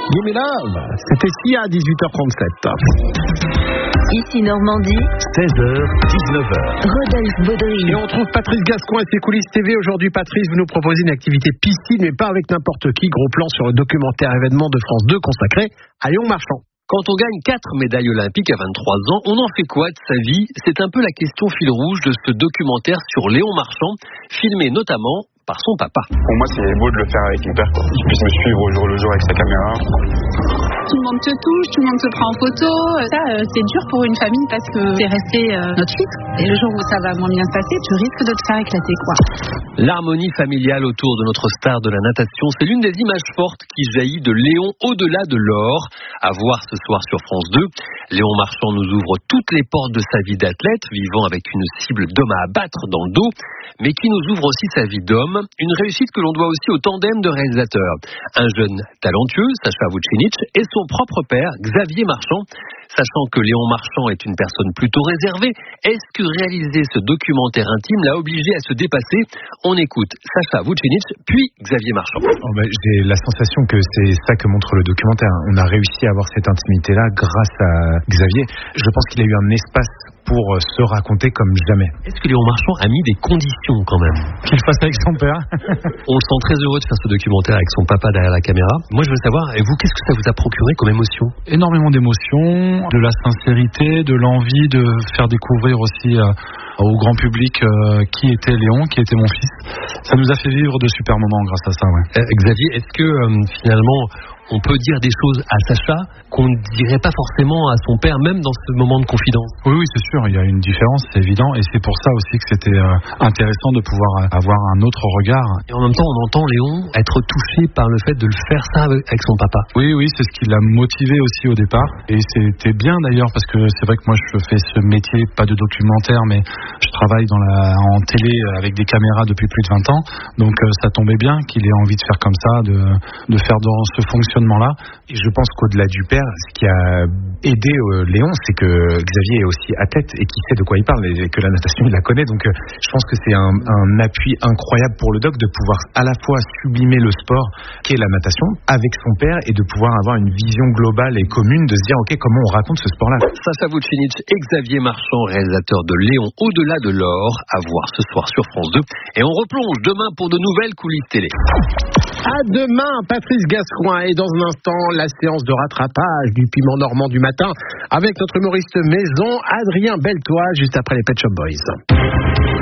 Give me love. C'était Sia à 18h37. Ici Normandie, 16h, 19h. Rodolphe Baudry. Et on trouve Patrice Gascoin et ses coulisses TV. Aujourd'hui, Patrice, vous nous proposez une activité piscine, mais pas avec n'importe qui. Gros plan sur le documentaire événement de France 2 consacré à Léon Marchand. Quand on gagne 4 médailles olympiques à 23 ans, on en fait quoi de sa vie? C'est un peu la question fil rouge de ce documentaire sur Léon Marchand, filmé notamment par son papa. Pour moi, c'est beau de le faire avec mon père, quoi. Qu'il puisse me suivre au jour le jour avec sa caméra. Tout le monde te touche, tout le monde te prend en photo. Ça, c'est dur pour une famille parce que c'est resté notre fils. Et le jour où ça va moins bien se passer, tu risques de te faire éclater, quoi. L'harmonie familiale autour de notre star de la natation, c'est l'une des images fortes qui jaillit de Léon au-delà de l'or. À voir ce soir sur France 2. Léon Marchand nous ouvre toutes les portes de sa vie d'athlète, vivant avec une cible d'homme à abattre dans le dos, mais qui nous ouvre aussi sa vie d'homme. Une réussite que l'on doit aussi au tandem de réalisateurs. Un jeune talentueux, Sacha Vucinic, et son propre père, Xavier Marchand. Sachant que Léon Marchand est une personne plutôt réservée, est-ce que réaliser ce documentaire intime l'a obligé à se dépasser? On écoute Sacha Vucinic, puis Xavier Marchand. J'ai la sensation que c'est ça que montre le documentaire. On a réussi à avoir cette intimité-là grâce à Xavier. Je pense qu'il a eu un espace pour se raconter comme jamais. Est-ce que Léon Marchand a mis des conditions quand même? Qu'il le fasse avec son père. On le sent très heureux de faire ce documentaire avec son papa derrière la caméra. Moi je veux savoir, et vous, qu'est-ce que ça vous a procuré comme émotion? Énormément d'émotions, de la sincérité, de l'envie de faire découvrir aussi au grand public qui était Léon, qui était mon fils. Ça nous a fait vivre de super moments grâce à ça. Ouais. Xavier, est-ce que finalement on peut dire des choses à Sacha qu'on ne dirait pas forcément à son père, même dans ce moment de confidence? Oui, c'est sûr, il y a une différence, c'est évident, et c'est pour ça aussi que c'était intéressant de pouvoir avoir un autre regard. Et en même temps, on entend Léon être touché par le fait de le faire ça avec son papa. Oui, c'est ce qui l'a motivé aussi au départ, et c'était bien d'ailleurs, parce que c'est vrai que moi je fais ce métier, pas de documentaire, mais je travaille en télé avec des caméras depuis plus de 20 ans, donc ça tombait bien qu'il ait envie de faire comme ça, de faire dans ce fonctionnement là. Et je pense qu'au-delà du père, ce qui a aidé Léon, c'est que Xavier est aussi athlète et qu'il sait de quoi il parle et que la natation il la connaît, donc je pense que c'est un appui incroyable pour le doc de pouvoir à la fois sublimer le sport qu'est la natation avec son père et de pouvoir avoir une vision globale et commune, de se dire ok, comment on raconte ce sport là. Sacha Vucinic et Xavier Marchand, réalisateur de Léon au-delà de l'or, à voir ce soir sur France 2, et on replonge demain pour de nouvelles coulisses télé. À demain, Patrice Gascoin. Et dans un instant, la séance de rattrapage du Piment Normand du matin avec notre humoriste maison, Adrien Beltois, juste après les Pet Shop Boys.